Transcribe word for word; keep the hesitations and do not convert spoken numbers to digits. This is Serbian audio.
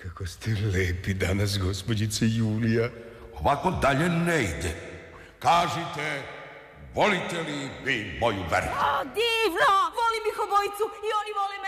Kako ste lepi danas, gospođice Julija. Ovako dalje ne ide. Kažite, volite li vi moju Vericu? O, divno! Volim ih obojicu i oni vole